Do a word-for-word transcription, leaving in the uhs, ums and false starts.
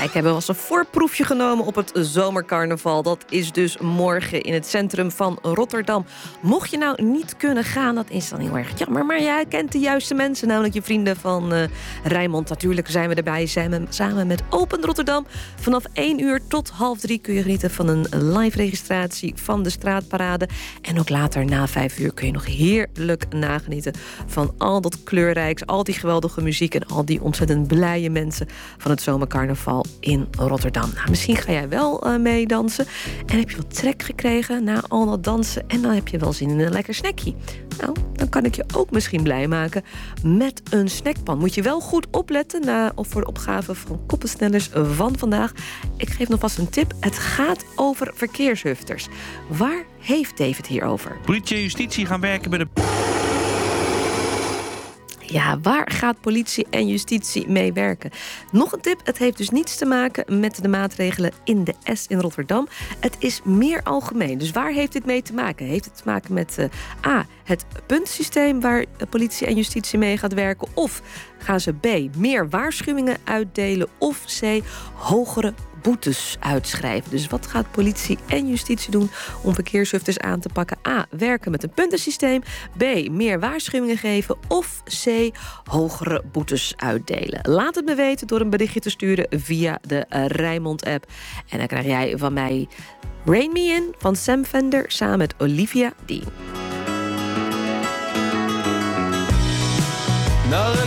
ik heb wel eens een voorproefje genomen op het zomercarnaval. Dat is dus morgen in het centrum van Rotterdam. Mocht je nou niet kunnen gaan, dat is dan heel erg jammer. Maar jij kent de juiste mensen, namelijk je vrienden van uh, Rijnmond. Natuurlijk zijn we erbij, samen, samen met Open Rotterdam. Vanaf één uur tot half drie kun je genieten van een live registratie van de straatparade. En ook later, na vijf uur, kun je nog heerlijk nagenieten van al dat kleurrijks, al die geweldige muziek en al die ontzettend blije mensen van het zomercarnaval in Rotterdam. Nou, misschien ga jij wel uh, meedansen en heb je wat trek gekregen na al dat dansen en dan heb je wel zin in een lekker snackje. Nou, dan kan ik je ook misschien blij maken met een snackpan. Moet je wel goed opletten na, of voor de opgave van koppensnellers van vandaag. Ik geef nog vast een tip. Het gaat over verkeershufters. Waar heeft David hier over? Politie en justitie gaan werken met de... Ja, waar gaat politie en justitie mee werken? Nog een tip, het heeft dus niets te maken met de maatregelen in de S in Rotterdam. Het is meer algemeen. Dus waar heeft dit mee te maken? Heeft het te maken met uh, A, het puntensysteem waar politie en justitie mee gaat werken? Of gaan ze B, meer waarschuwingen uitdelen? Of C, hogere boetes uitschrijven? Dus wat gaat politie en justitie doen om verkeershufters aan te pakken? A, werken met een puntensysteem. B, meer waarschuwingen geven. Of C, hogere boetes uitdelen. Laat het me weten door een berichtje te sturen via de Rijnmond-app. En dan krijg jij van mij Rain Me In van Sam Fender samen met Olivia Dean. Now